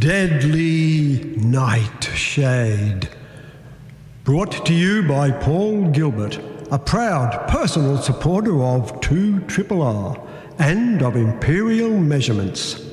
Deadly Nightshade. Brought to you by Paul Gilbert, a proud personal supporter of 2RRR and of Imperial Measurements.